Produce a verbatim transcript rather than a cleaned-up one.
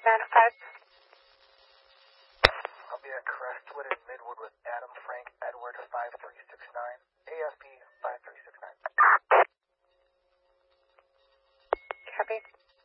nine five. I'll be at Crestwood and Midwood with Adam Frank Edward five three six nine, A F P five three six nine. Copy.